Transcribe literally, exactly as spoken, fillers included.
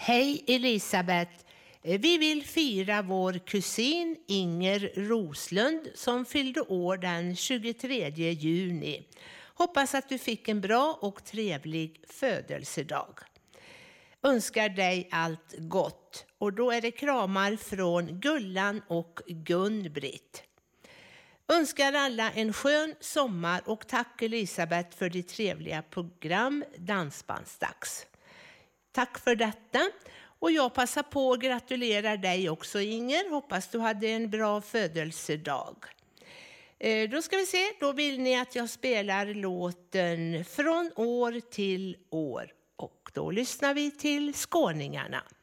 Hej Elisabeth! Vi vill fira vår kusin Inger Roslund som fyllde år den tjugotredje juni. Hoppas att du fick en bra och trevlig födelsedag. Önskar dig allt gott, och då är det kramar från Gullan och Gun-Britt. Önskar alla en skön sommar och tack Elisabeth för ditt trevliga program Dansbandsdags. Tack för detta, och jag passar på att gratulera dig också Inger. Hoppas du hade en bra födelsedag. Eh, då ska vi se, då vill ni att jag spelar låten Från år till år. Och då lyssnar vi till Skåningarna.